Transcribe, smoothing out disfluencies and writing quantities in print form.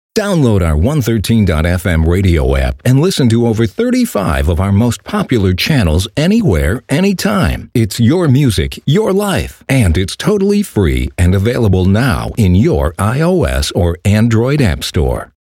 Download our 113.fm radio app and listen to over 35 of our most popular channels anywhere, anytime. It's your music, your life, and it's totally free and available now in your iOS or Android app store.